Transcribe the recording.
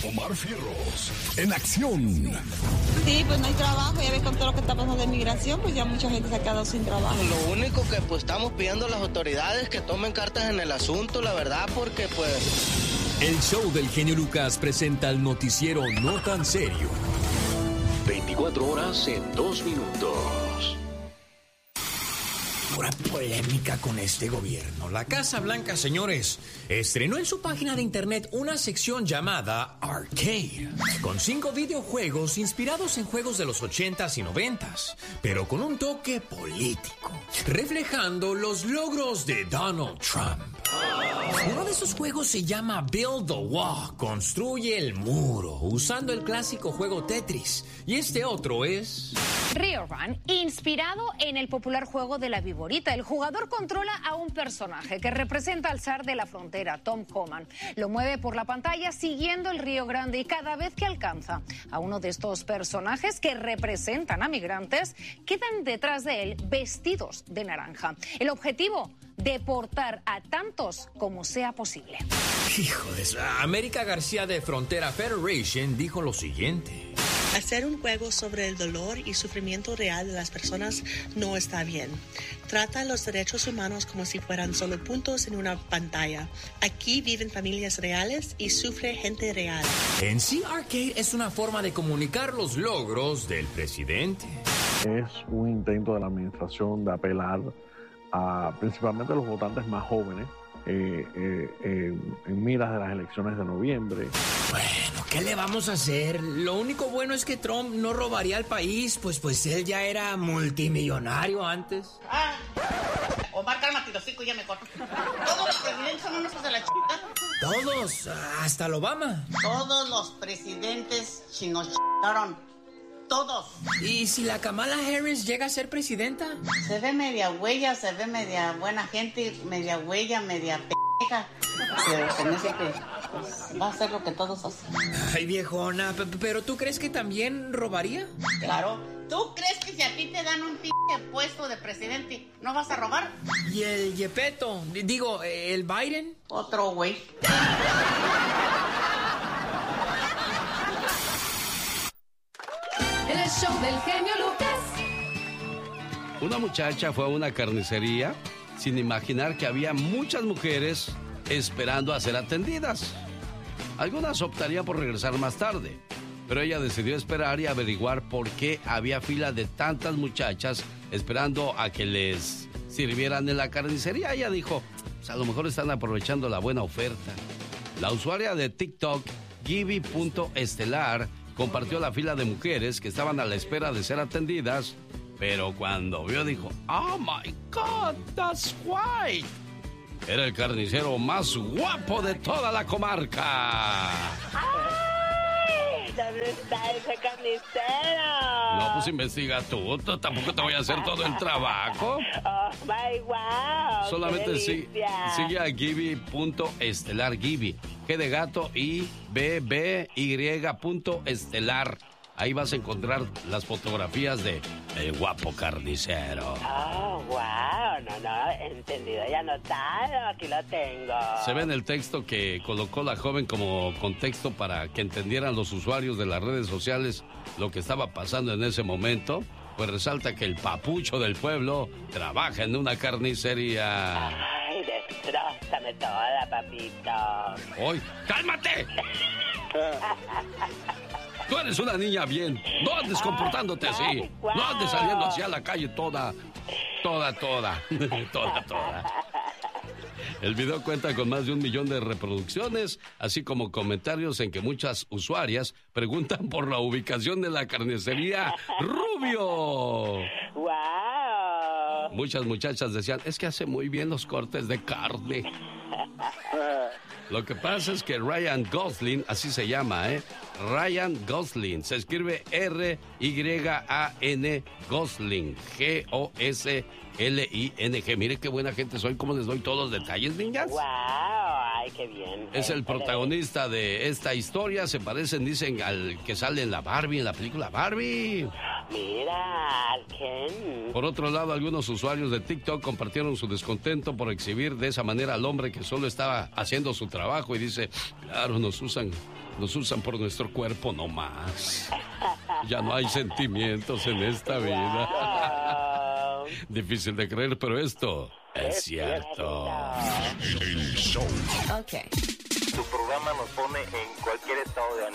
Omar Fierros, en acción. Sí, pues no hay trabajo, ya ves con todo lo que está pasando de migración, pues ya mucha gente se ha quedado sin trabajo. Lo único que pues estamos pidiendo a las autoridades que tomen cartas en el asunto, la verdad, porque pues... El show del genio Lucas presenta el noticiero No Tan Serio. 24 horas en 2 minutos. Pura polémica con este gobierno. La Casa Blanca, señores, estrenó en su página de internet una sección llamada Arcade, con 5 videojuegos inspirados en juegos de los 80s y 90s, pero con un toque político, reflejando los logros de Donald Trump. Uno de esos juegos se llama Build the Wall, construye el muro, usando el clásico juego Tetris. Y este otro es... Rio Run, inspirado en el popular juego de la viborita. El jugador controla a un personaje que representa al zar de la frontera, Tom Homan. Lo mueve por la pantalla siguiendo el Río Grande y cada vez que alcanza a uno de estos personajes que representan a migrantes, quedan detrás de él vestidos de naranja. El objetivo, deportar a tantos como sea posible. Hijo de eso. América García de Frontera Federation dijo lo siguiente. Hacer un juego sobre el dolor y sufrimiento real de las personas no está bien. Trata los derechos humanos como si fueran solo puntos en una pantalla. Aquí viven familias reales y sufre gente real. En sí, Arcade es una forma de comunicar los logros del presidente. Es un intento de la administración de apelar a principalmente a los votantes más jóvenes en miras de las elecciones de noviembre. Bueno, ¿qué le vamos a hacer? Lo único bueno es que Trump no robaría al país, pues él ya era multimillonario antes. Omar, cálmate, los cinco ya me corto. Todos los presidentes son unos hijos de la chica. Todos, hasta el Obama. Todos los presidentes nos chingaron. Todos. ¿Y si la Kamala Harris llega a ser presidenta? Se ve media huella, se ve media buena gente, media huella, media p***. Pero se me hace que pues, va a hacer lo que todos hacen. Ay, viejona, ¿pero tú crees que también robaría? Claro. ¿Tú crees que si a ti te dan un puesto de presidente, no vas a robar? ¿Y el Yepeto? Digo, ¿el Biden? Otro güey. El show del genio Lucas. Una muchacha fue a una carnicería sin imaginar que había muchas mujeres esperando a ser atendidas. Algunas optarían por regresar más tarde, pero ella decidió esperar y averiguar por qué había fila de tantas muchachas esperando a que les sirvieran en la carnicería. Ella dijo, pues a lo mejor están aprovechando la buena oferta. La usuaria de TikTok, Gibby.estelar, compartió la fila de mujeres que estaban a la espera de ser atendidas, pero cuando vio dijo, "Oh my God, that's white". Era el carnicero más guapo de toda la comarca. ¡Ay! ¿Dónde está ese carnicero? No, pues investiga tú. Tampoco te voy a hacer todo el trabajo. Oh my wow. Solamente sigue a Gibby.estelar, Gibby. G de gato y BBY.estelar. Ahí vas a encontrar las fotografías de el guapo carnicero. Oh, wow, no, entendido y anotado, aquí lo tengo. Se ve en el texto que colocó la joven como contexto para que entendieran los usuarios de las redes sociales lo que estaba pasando en ese momento. Pues resalta que el papucho del pueblo trabaja en una carnicería. Ay, destrózame toda, papito. ¡Ay, cálmate! Tú eres una niña bien. No andes comportándote así. No andes saliendo hacia la calle toda. El video cuenta con más de 1 millón de reproducciones, así como comentarios en que muchas usuarias preguntan por la ubicación de la carnicería Rubio. ¡Wow! Muchas muchachas decían, es que hace muy bien los cortes de carne. Lo que pasa es que Ryan Gosling, así se llama, Ryan Gosling, se escribe R-Y-A-N Gosling, G-O-S-L-I-N-G. Mire qué buena gente soy, cómo les doy todos los detalles, niñas. ¡Wow! ¡Ay, qué bien! Es el protagonista de esta historia, se parecen, dicen, al que sale en la Barbie, en la película Barbie. Mira, Ken. Por otro lado, algunos usuarios de TikTok compartieron su descontento por exhibir de esa manera al hombre que solo estaba haciendo su trabajo y dice, claro, nos usan por nuestro cuerpo nomás. Ya no hay sentimientos en esta vida. Difícil de creer, pero esto es cierto. El show. Ok. Tu programa nos pone en cualquier estado de ánimo.